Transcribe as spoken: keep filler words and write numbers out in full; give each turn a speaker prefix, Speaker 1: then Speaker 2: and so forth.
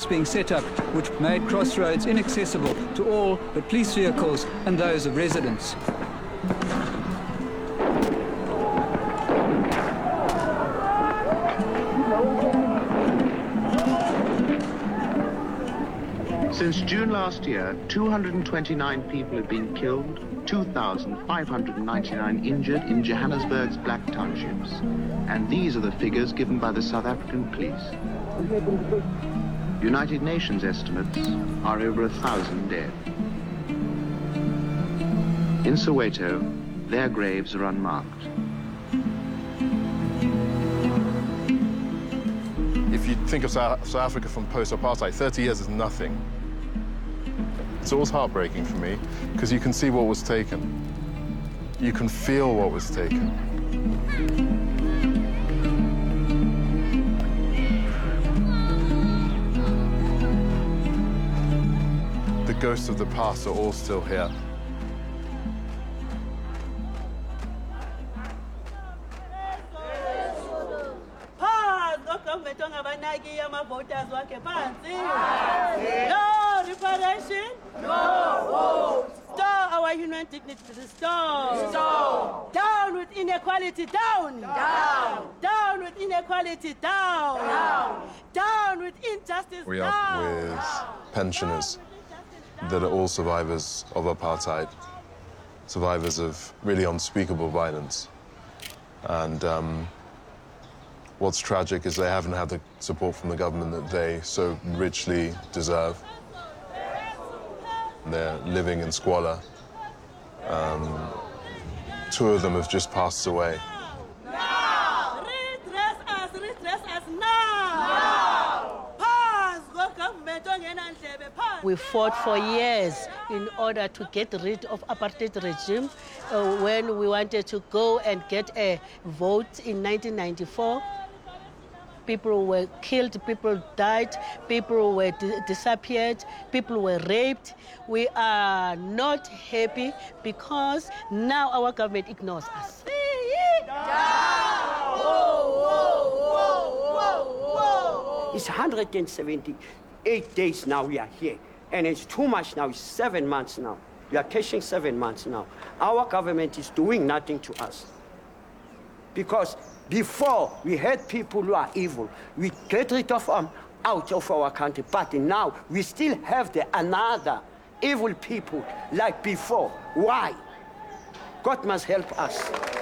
Speaker 1: being set up which made Crossroads inaccessible to all but police vehicles and those of residents.
Speaker 2: Since June last year, two hundred twenty-nine people have been killed, two thousand five hundred ninety-nine injured in Johannesburg's black townships. And these are the figures given by the South African police. United Nations estimates are over a thousand dead. In Soweto, their graves are unmarked.
Speaker 3: If you think of South, South Africa from post-apartheid, thirty years is nothing. It's always heartbreaking for me, because you can see what was taken. You can feel what was taken. The ghosts of the past are all still here.
Speaker 4: No reparation, no vote. Restore our human dignity, restore. Restore. Down with inequality, down. Down. Down with inequality, down. Down. Down with injustice,
Speaker 3: We
Speaker 4: down.
Speaker 3: are with pensioners that are all survivors of apartheid, survivors of really unspeakable violence. And um, what's tragic is they haven't had the support from the government that they so richly deserve. They're living in squalor. Um, two of them have just passed away.
Speaker 4: Now! Redress us, redress us now! Now! Pass, go government, pass. We fought for years in order to get rid of apartheid regime. Uh, when we wanted to go and get a vote in nineteen ninety-four, people were killed, people died, people were di disappeared, people were raped. We are not happy because now our government ignores us.
Speaker 5: It's one hundred seventy-eight days now we are here, and it's too much now, it's seven months now. We are cashing seven months now. Our government is doing nothing to us. Because before, we had people who are evil. We get rid of them out of our country. But now, we still have the another evil people like before. Why? God must help us.